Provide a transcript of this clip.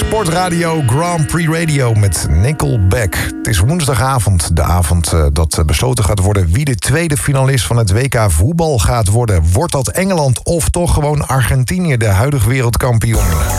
Sportradio Grand Prix Radio met Nickelback. Het is woensdagavond, de avond dat besloten gaat worden wie de tweede finalist van het WK voetbal gaat worden. Wordt dat Engeland of toch gewoon Argentinië, de huidige wereldkampioen?